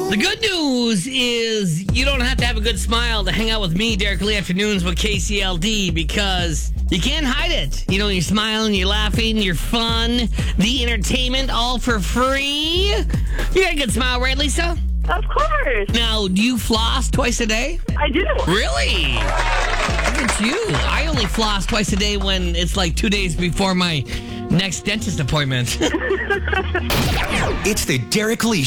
The good news is you don't have to have a good smile to hang out with me, Derek Lee Afternoons with KCLD, because you can't hide it. You know, you're smiling, you're laughing, you're fun, the entertainment, all for free. You got a good smile, right, Lisa? Of course. Now, do you floss twice a day? I do. Really? Look at you. I only floss twice a day when it's like 2 days before my next dentist appointment. It's the Derek Lee